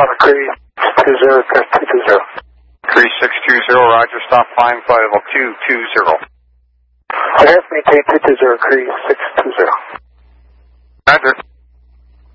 Tower Cree 620, press 220. Cree 620, roger, stop flying flight level 220. I have maintained 220, Cree 620. Roger.